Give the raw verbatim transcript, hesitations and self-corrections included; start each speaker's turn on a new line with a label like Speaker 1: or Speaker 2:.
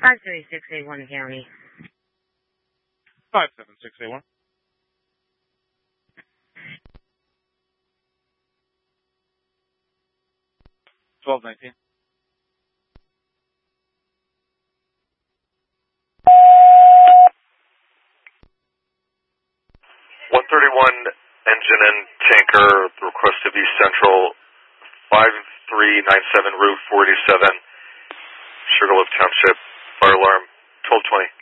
Speaker 1: five three six eight one County.
Speaker 2: five seven six eight one. twelve nineteen.
Speaker 3: one thirty-one engine and tanker, request to be Central, five three nine seven Route forty-seven, Sugarloaf Township, fire alarm, twelve twenty.